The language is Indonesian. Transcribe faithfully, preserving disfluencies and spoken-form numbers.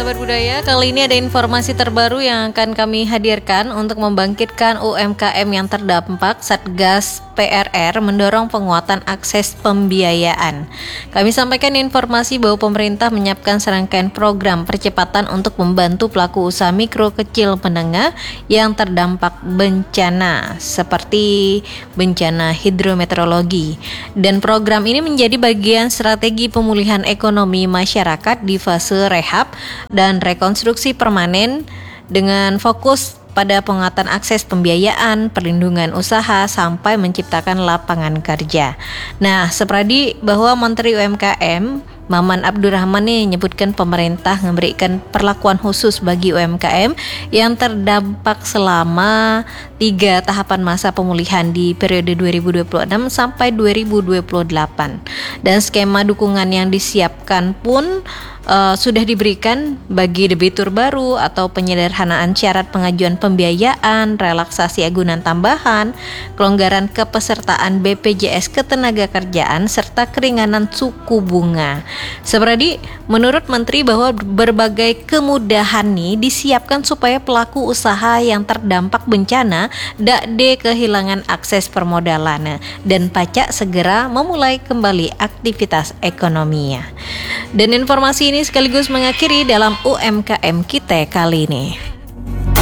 Sobat Budaya, kali ini ada informasi terbaru yang akan kami hadirkan untuk membangkitkan U M K M yang terdampak. Satgas P R R mendorong penguatan akses pembiayaan. Kami sampaikan informasi bahwa pemerintah menyiapkan serangkaian program percepatan untuk membantu pelaku usaha mikro kecil menengah yang terdampak bencana seperti bencana hidrometeorologi. Dan program ini menjadi bagian strategi pemulihan ekonomi masyarakat di fase rehab dan rekonstruksi permanen dengan fokus pada penguatan akses pembiayaan, perlindungan usaha, sampai menciptakan lapangan kerja. Nah, seperti bahwa Menteri U M K M Maman Abdurrahman nih menyebutkan pemerintah memberikan perlakuan khusus bagi U M K M yang terdampak selama tiga tahapan masa pemulihan di periode dua ribu dua puluh enam sampai dua ribu dua puluh delapan. Dan skema dukungan yang disiapkan pun Uh, sudah diberikan bagi debitur baru atau penyederhanaan syarat pengajuan pembiayaan, relaksasi agunan tambahan, kelonggaran kepesertaan B P J S Ketenagakerjaan, serta keringanan suku bunga. Seperti menurut Menteri bahwa berbagai kemudahan nih disiapkan supaya pelaku usaha yang terdampak bencana dakde kehilangan akses permodalan dan pacak segera memulai kembali aktivitas ekonominya. Dan informasi ini sekaligus mengakhiri dalam U M K M kita kali ini.